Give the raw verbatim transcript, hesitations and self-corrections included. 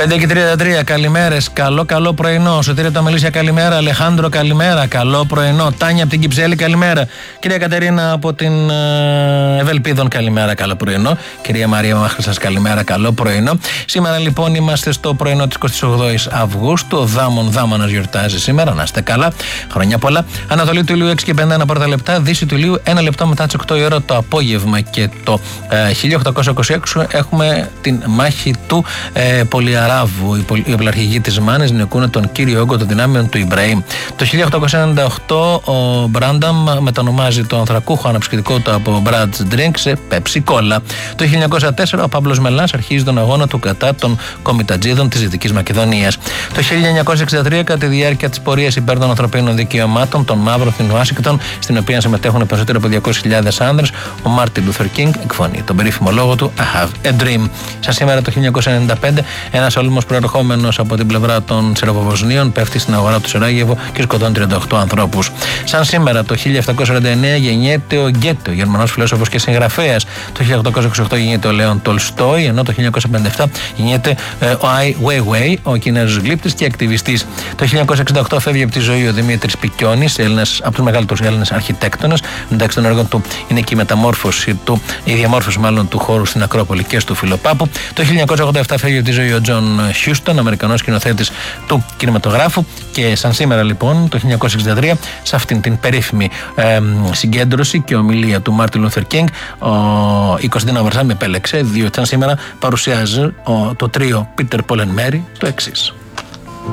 πέντε και τριάντα τρία, καλημέρες, καλό καλό πρωινό. Σωτήρια το Αμελήσια, καλημέρα. Αλεχάνδρο, καλημέρα, καλό πρωινό. Τάνια από την Κυψέλη, καλημέρα. Κυρία Κατερίνα από την ε, Ευελπίδων, καλημέρα, καλό πρωινό. Κυρία Μαρία Μάχρησας, καλημέρα, καλό πρωινό. Σήμερα λοιπόν είμαστε στο πρωινό της εικοστής ογδόης Αυγούστου. Ο Δάμον Δάμανας γιορτάζει σήμερα, να είστε καλά. Χρόνια πολλά. Ανατολή του ηλίου έξι και πενήντα ένα πρώτα λεπτά, δύση του ηλίου ένα λεπτό μετά τις οκτώ η ώρα το απόγευμα. Και το ε, χίλια οκτακόσια είκοσι έξι έχουμε την μάχη του ε, Πολυαράβου. Οι, πολυ, οι οπλαρχηγοί της Μάνης νικούν τον κύριο όγκο των δυνάμεων του Ιμπραήμ. Το χίλια οκτακόσια ενενήντα οκτώ ο Μπράνταμ μετανομάζει το ανθρακούχο αναψυκτικό του από Brad's Drink σε Pepsi Cola. Το χίλια εννιακόσια τέσσερα ο Παύλος Μελάς αρχίζει τον αγώνα του κατά των κομιτατζίδων της Δυτικής Μακεδονίας. Το χίλια εννιακόσια εξήντα τρία, κατά τη διάρκεια της πορείας υπέρ των ανθρωπίνων δικαιωμάτων των μαύρων στην Ουάσιγκτον, στην οποία συμμετέχουν περισσότερο από διακόσιες χιλιάδες άνδρες, ο Μάρτιν Λούθερ Κίνγκ εκφωνεί τον περίφημο λόγο του I have a dream. Σαν σήμερα το χίλια εννιακόσια ενενήντα πέντε, ένας όλμος προερχόμενος από την πλευρά των Σερβοβοσνίων πέφτει στην αγορά του Σεράγεβο και σκοτώνει τριάντα οκτώ ανθρώπους. Σαν σήμερα το χίλια επτακόσια ογδόντα εννέα γεννιέται ο Γκέτε, ο Γερμανός φιλόσοφος και συγγραφέας. Το χίλια οκτακόσια είκοσι οκτώ γεννιέται ο Λέον Τολστόι, ενώ το χίλια εννιακόσια πενήντα επτά γεννιέται ε, ο Άι Weiwei, ο Κινέζος γλύπτης και ακτιβιστής. Το χίλια εννιακόσια εξήντα οκτώ φεύγει από τη ζωή ο Δημήτρης Πικιώνης, Έλληνας, από τους μεγαλύτερους Έλληνες αρχιτέκτονες. Μεταξύ των έργων του είναι και η μεταμόρφωση του, η διαμόρφωση μάλλον του χώρου στην Ακρόπολη και στο Φιλοπάπου. Το χίλια εννιακόσια ογδόντα επτά φεύγει από τη ζωή ο Τζον Χιούστον, Αμερικανός σκηνοθέτης του κινηματογράφου. Και σαν σήμερα λοιπόν, το χίλια εννιακόσια εξήντα τρία, σε αυτήν την περίφημη ε, συγκέντρωση και ομιλία του Μάρτιν Λούθερ Κίνγκ, η Κωνσταντίνα Βαρσάμι επέλεξε, διότι σαν σήμερα παρουσιάζει ο, το τρίο Peter, Paul and Mary το εξής.